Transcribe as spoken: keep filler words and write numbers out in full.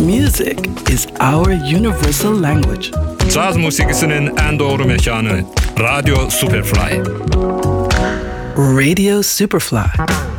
Music is our universal language. Saz musikisinin en doğru mekanı Radio Superfly. Radio Superfly.